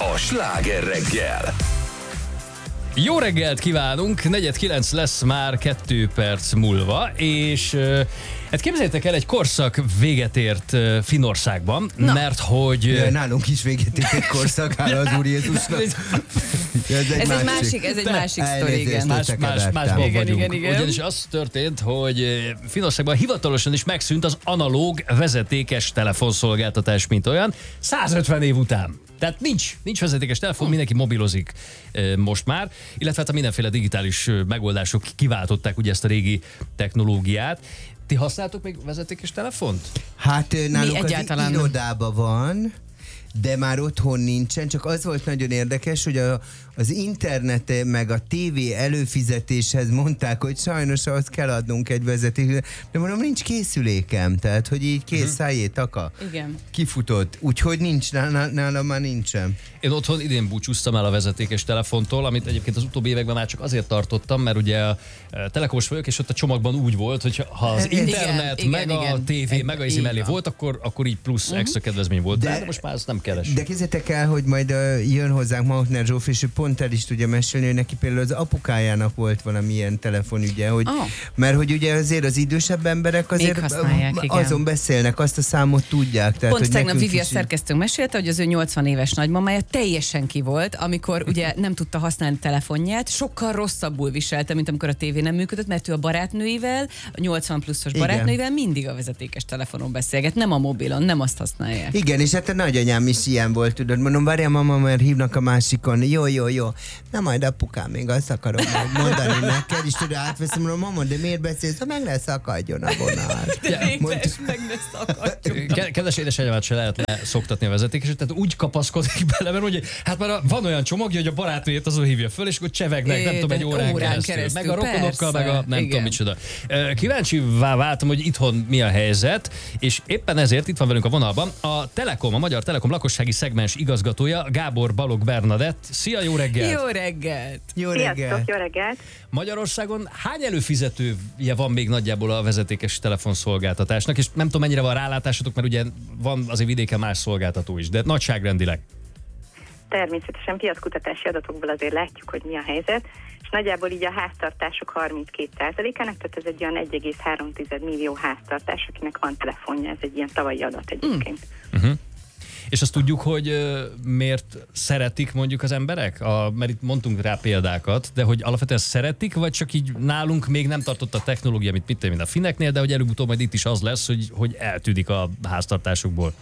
a Sláger reggel. Jó reggelt kívánunk, 8:45 lesz már 2 perc múlva, és hát képzeljétek el, egy korszak véget ért Finnországban, mert hogy... Ja, nálunk is véget ért egy korszak, hála az Úr Jézusnak. Ez egy másik sztori, igen. Másban vagyunk. Igen. Ugyanis az történt, hogy Finnországban hivatalosan is megszűnt az analóg vezetékes telefonszolgáltatás, mint olyan, 150 év után. Tehát nincs vezetékes telefon, mindenki mobilozik most már, illetve hát a mindenféle digitális megoldások kiváltották ugye ezt a régi technológiát. Ti használtok még vezetékes telefont? Hát nálunk az egyáltalán irodában van, de már otthon nincsen, csak az volt nagyon érdekes, hogy az internet meg a tévé előfizetéshez mondták, hogy sajnos ahhoz kell adnunk egy vezetéket, de mondom, nincs készülékem, tehát hogy így kész szájét taka. Igen. Kifutott, úgyhogy nincs, nálam már nincsen. Én otthon idén búcsúztam el a vezetékes telefontól, amit egyébként az utóbbi években már csak azért tartottam, mert ugye a telekomos vagyok, és ott a csomagban úgy volt, hogy ha az internet, meg a tévé, meg a izi mellé volt, akkor így plusz extra kedvezmény volt. De most már ezt nem keres. De képzeljétek el, hogy majd jön hozzánk Mautner Zsófi, és ő pont el is tudja mesélni, hogy neki például az apukájának volt valamilyen telefonügye, hogy, mert hogy ugye azért az idősebb emberek azért azon beszélnek, azt a számot tudják. Tehát, pont tegnap Vivi a is szerkesztőnk mesélte, hogy az ő 80 éves nagymamája teljesen ki volt, amikor ugye nem tudta használni telefonját, sokkal rosszabbul viselte, mint amikor a tévé nem működött, mert ő a barátnőivel, a 80 pluszos barátnőivel mindig a vezetékes telefonon beszélget, nem a mobilon, nem azt használják. Igen, és hát a nagyanyám is ilyen volt, tudod, mondom, várjál mama, mert hívnak a másikon, jó, na majd apukám, még azt akarom mondani neked, és tudod, átveszem, mondom, mama, de miért beszélsz, ha meg lesz szakadjon a vonal. De meg lesz szakadjon. Kedves édesanyámat se lehet leszoktatni a vezetékeset, tehát úgy kapaszkodik bele, mert ugye, hát már van olyan csomagja, hogy a barátnőjét azon hívja föl, és akkor csevegnek, nem tudom, egy órán keresztül. Meg a rokonokkal, meg a nem tudom micsoda. Kíváncsivá váltam, hogy itthon mi a helyzet, és éppen ezért itt van velünk a vonalban a Telekom, a Magyar Telekom lakossági szegmens igazgatója, Gábor Balogh Bernadett. Szia, jó reggelt! Jó reggelt! Jó reggelt! Sziasztok, jó reggelt! Magyarországon hány előfizetője van még nagyjából a vezetékes telefonszolgáltatásnak, és nem tudom, mennyire van rálátásotok, mert ugye van azért vidéken más szolgáltató is, de nagyságrendileg. Természetesen piackutatási adatokból azért látjuk, hogy mi a helyzet, és nagyjából így a háztartások 32%-ának, tehát ez egy olyan 1,3 millió háztartás, akinek van telefonja, ez egy ilyen tavalyi adat egyébként. És azt tudjuk, hogy miért szeretik mondjuk az emberek? Mert itt mondtunk rá példákat, de hogy alapvetően szeretik, vagy csak így nálunk még nem tartott a technológia, mint a finneknél, de hogy előbb-utóbb majd itt is az lesz, hogy eltűnik a háztartásokból.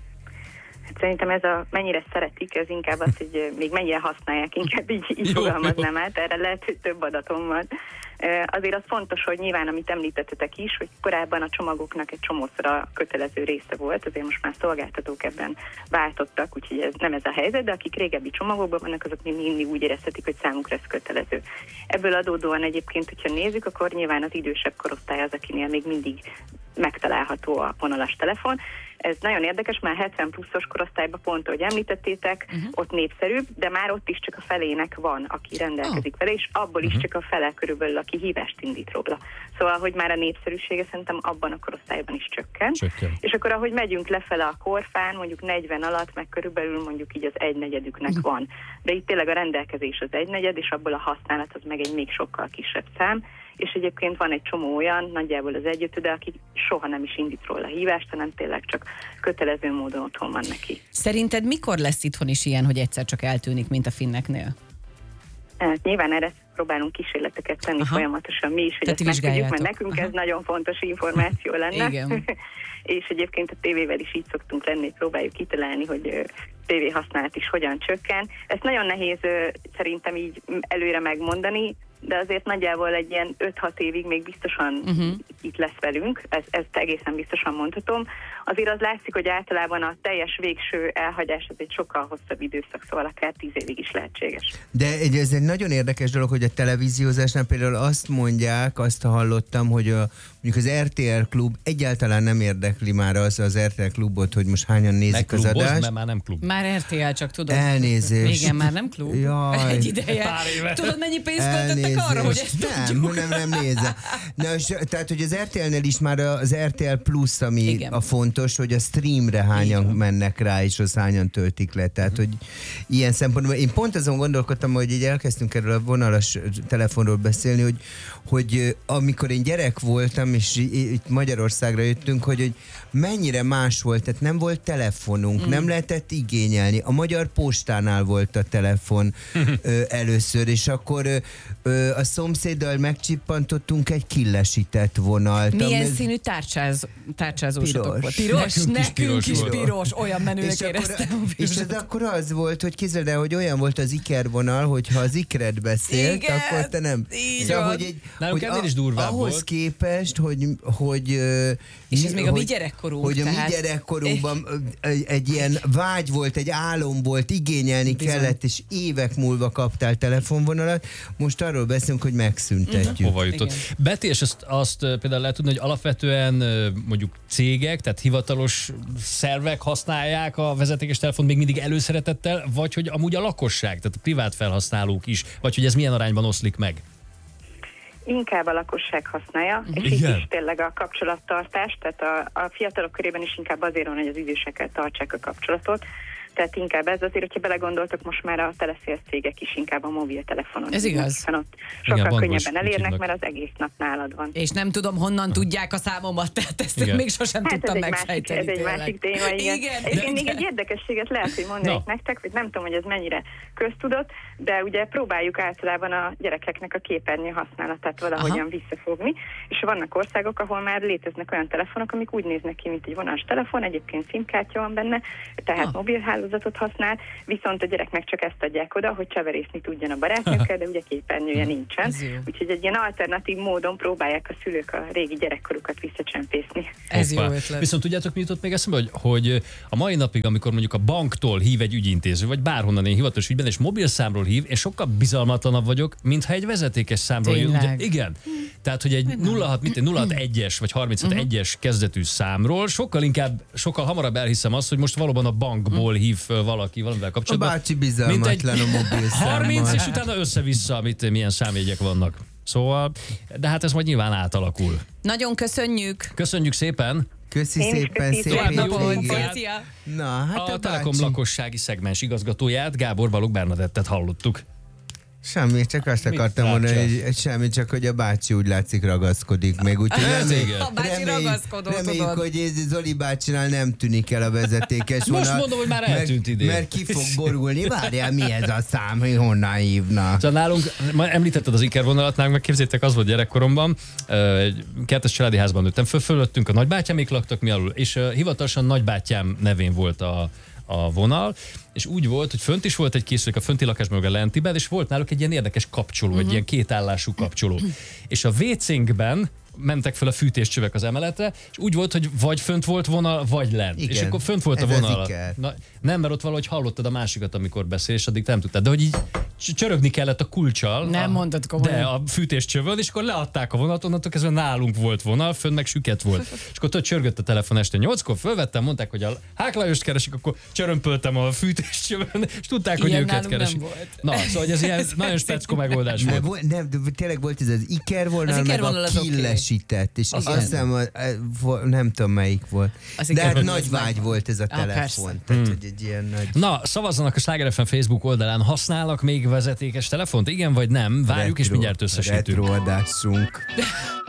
Hát szerintem ez mennyire szeretik, ez inkább az, hogy még mennyire használják, inkább így fogalmaznám át, erre lehet, hogy több adatom van. Azért az fontos, hogy nyilván, amit említettetek is, hogy korábban a csomagoknak egy csomószor kötelező része volt, azért most már szolgáltatók ebben váltottak, úgyhogy ez nem ez a helyzet, de akik régebbi csomagokban vannak, azok mindig úgy érezhetik, hogy számukra ez kötelező. Ebből adódóan egyébként, hogyha nézzük, akkor nyilván az idősebb korosztály az, akinél még mindig megtalálható a vonalas telefon. Ez nagyon érdekes, már 70 pluszos korosztályban pont, ahogy említettétek, ott népszerűbb, de már ott is csak a felének van, aki rendelkezik vele, és abból is csak a fele körülbelül, aki hívást indít róla. Szóval, hogy már a népszerűsége szerintem abban a korosztályban is csökken. És akkor, ahogy megyünk lefele a korfán, mondjuk 40 alatt, meg körülbelül mondjuk így az 1/4 van. De itt tényleg a rendelkezés az 1/4, és abból a használat az meg egy még sokkal kisebb szám. És egyébként van egy csomó olyan, nagyjából az 1/5, de aki soha nem is indít róla hívást, hanem tényleg csak kötelező módon otthon van neki. Szerinted mikor lesz itthon is ilyen, hogy egyszer csak eltűnik, mint a finneknél? Hát nyilván erre próbálunk kísérleteket tenni folyamatosan mi is, hogy ezt megtudjuk, mert nekünk ez nagyon fontos információ lenne. Igen. És egyébként a tévével is így szoktunk lenni, próbáljuk kitalálni, hogy tévéhasználat is hogyan csökken. Ezt nagyon nehéz szerintem így előre megmondani, de azért nagyjából egy ilyen 5-6 évig még biztosan itt lesz velünk, ezt egészen biztosan mondhatom. Azért az látszik, hogy általában a teljes végső elhagyás az egy sokkal hosszabb időszak, szóval akár 10 évig is lehetséges. De ez egy nagyon érdekes dolog, hogy a televíziózásnál például azt mondják, azt hallottam, hogy mondjuk az RTL Klub egyáltalán nem érdekli már az RTL Klubot, hogy most hányan nézik az adást. Mert már nem klub. Már RTL, csak tudod. Elnézést. Igen, már nem klub. Jaj. Egy ideje. Tudod, mennyi pénzt költöttek arra, hogy ezt tudjuk? Nem nézze. Na, tehát, hogy az RTL-nél is már az RTL Plus, ami igen. a fontos, hogy a streamre hányan mennek rá, és az hányan töltik le. Tehát, hogy ilyen szempontból, én pont azon gondolkodtam, hogy így elkezdtünk erről a vonalas telefonról beszélni, hogy amikor én gyerek voltam, és itt Magyarországra jöttünk, hogy mennyire más volt, tehát nem volt telefonunk, nem lehetett igényelni. A Magyar Postánál volt a telefon először, és akkor a szomszéddal megcsippantottunk egy killesített vonalt. Milyen színű tárcsázósotok volt? Piros? Nekünk is piros. Olyan menőnek éreztem. És ez akkor az volt, hogy képzeld el, hogy olyan volt az ikervonal, hogyha az ikred beszélt, igen, akkor te nem. Szóval, nálunk ennél is durvább ahhoz volt. Képest, hogy és ez még a mi gyerekkorunk. Hogy a mi gyerekkorunkban egy ilyen vágy volt, egy álom volt, igényelni kellett, és évek múlva kaptál telefonvonalat. Most arról beszélünk, hogy megszüntetjük. Hova jutott? Betty, és azt például lehet tudni, hogy alapvetően mondjuk cégek, tehát hivatalos szervek használják a vezetékes telefont még mindig előszeretettel, vagy hogy amúgy a lakosság, tehát a privát felhasználók is, vagy hogy ez milyen arányban oszlik meg? Inkább a lakosság használja, és itt is tényleg a kapcsolattartás, tehát a fiatalok körében is inkább azért van, hogy az idősekkel tartsák a kapcsolatot. Tehát inkább ez azért, hogyha belegondoltok, most már a teleszéles cégek is inkább a mobiltelefonon. Ez igaz. Hiszen ott sokkal könnyebben elérnek, mert az egész nap nálad van. És nem tudom, honnan tudják a számomat, tehát ezt még sosem tudtam megsejteni. Ez egy másik téma, igen. És még egy érdekességet lehet, hogy mondanék nektek, hogy nem tudom, hogy ez mennyire köztudott, de ugye próbáljuk általában a gyerekeknek a képernyő használatát valahogyan visszafogni, és vannak országok, ahol már léteznek olyan telefonok, amik úgy néznek ki, mint egy vonalas telefon, egyébként SIM-kártya van benne, tehát mobilhálózatot használ, viszont a gyereknek csak ezt adják oda, hogy cseverészni tudjon a barátnőkkel, de ugye képernyője nincsen. Úgyhogy egy ilyen alternatív módon próbálják a szülők a régi gyerekkorukat visszacsempészni. Ez jó ötlet. Viszont tudjátok, mi jutott még eszembe, hogy a mai napig, amikor mondjuk a banktól hív egy ügyintéző, vagy bárhonnan én hivatalos ügyben, és mobilszámról hív, én sokkal bizalmatlanabb vagyok, mintha egy vezetékes számról jön. Igen. Tehát, hogy egy 061-es vagy 35-1-es kezdetű számról sokkal hamarabb elhiszem azt, hogy most valóban a bankból hív föl valaki valamivel kapcsolatban. A bácsi bizalmatlan a mobilszámmal. 30, és utána össze-vissza, milyen számjegyek vannak. Szóval, de hát ez majd nyilván átalakul. Nagyon köszönjük. Köszönjük szépen. Köszi szépen, szép hétvégét. Na, hát a Telekom lakossági szegmens igazgatóját, Gábor Balogh Bernadettet hallottuk. Semmi, csak azt akartam mondani, hogy semmi, csak hogy a bácsi úgy látszik ragaszkodik még. Úgyhogy a bácsi ragaszkodó, reméljük, hogy Zoli bácsinál nem tűnik el a vezetékes vonal. Most mondom, hogy már eltűnt idén. Mert ki fog borulni. Várjál, mi ez a szám, hogy honnan hívnak? Szóval nálunk, említetted az ikervonalat, nálunk meg képzétek, az volt gyerekkoromban, egy kertes családi házban nőttem föl, fölöttünk a nagybátyámék laktak mi alul, és hivatalosan nagybátyám nevén volt a vonal, és úgy volt, hogy fönt is volt egy készülék a fönti lakásban, meg a lentiben, és volt náluk egy ilyen érdekes kapcsoló, egy ilyen kétállású kapcsoló. És a WC-nkben mentek fel a fűtéscsövek az emeletre, és úgy volt, hogy vagy fönt volt vonal, vagy lent. Igen, és akkor fönt volt a vonal. Nem, mert ott valahogy hallottad a másikat, amikor beszél, és addig nem tudtad. De hogy így csörögni kellett a kulccsal. Nem mondtad komolyan. De a fűtéscsövön, és akkor leadták a vonatot, onnantól kezdve nálunk volt vonal, fönt meg süket volt. És akkor ott csörgött a telefon este 8-kor, fölvettem, mondták, hogy a Hák Lajost keresik, akkor csörömpöltem a fűtéscsövön, és tudták, hogy őket keresik. Na, szóval ez ilyen nagyon speckó megoldás volt. Nem, tényleg volt ez az ikervonal, meg a killesített, és azt hiszem, nem tudom melyik volt. De hát nagy vágy volt ez a telefon. Tehát, hogy egy ilyen nagy... Na, szavazzanak a Sláger FM Facebook oldalán, használnak még vezetékes telefont? Igen vagy nem? Várjuk, és mindjárt összesítünk. Retroadásunk.